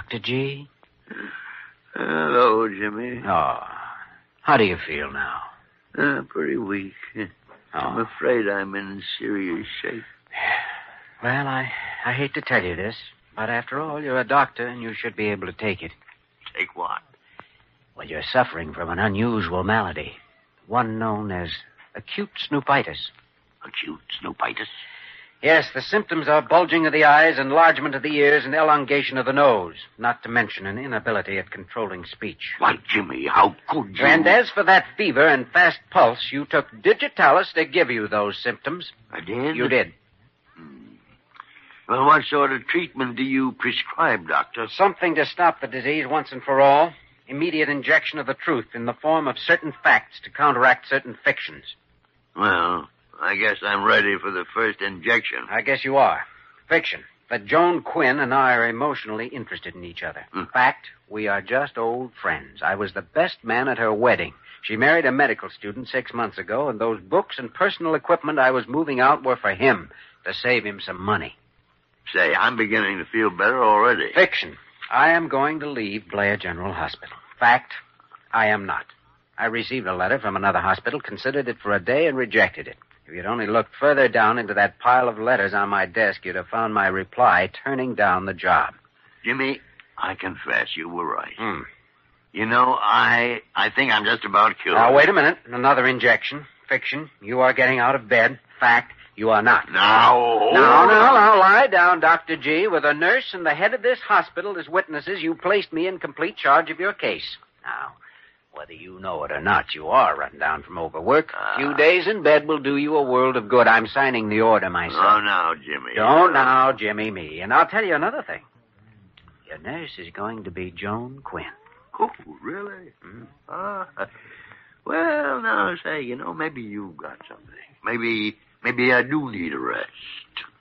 Dr. G? Hello, Jimmy. Oh, how do you feel now? Pretty weak. I'm Oh. afraid I'm in serious shape. Well, I hate to tell you this, but after all, you're a doctor and you should be able to take it. Take what? Well, you're suffering from an unusual malady, one known as acute snoopitis. Acute snoopitis? Yes, the symptoms are bulging of the eyes, enlargement of the ears, and elongation of the nose, not to mention an inability at controlling speech. Why, Jimmy, how could you? And as for that fever and fast pulse, you took Digitalis to give you those symptoms. I did? You did. Well, what sort of treatment do you prescribe, Doctor? Something to stop the disease once and for all. Immediate injection of the truth in the form of certain facts to counteract certain fictions. Well, I guess I'm ready for the first injection. I guess you are. Fiction. That Joan Quinn and I are emotionally interested in each other. Fact, we are just old friends. I was the best man at her wedding. She married a medical student 6 months ago, and those books and personal equipment I was moving out were for him, to save him some money. Say, I'm beginning to feel better already. Fiction. I am going to leave Blair General Hospital. Fact, I am not. I received a letter from another hospital, considered it for a day, and rejected it. If you'd only looked further down into that pile of letters on my desk, you'd have found my reply turning down the job. Jimmy, I confess you were right. You know, I think I'm just about cured. Now, wait a minute. Another injection. Fiction. You are getting out of bed. Fact, you are not. Now. Now, lie down, Dr. G. With a nurse and the head of this hospital as witnesses, you placed me in complete charge of your case. Now, whether you know it or not, you are run down from overwork. A few days in bed will do you a world of good. I'm signing the order myself. Oh, now, Jimmy. Don't now, Jimmy me. And I'll tell you another thing. Your nurse is going to be Joan Quinn. Oh, really? Well, now, say, maybe you've got something. Maybe I do need a rest.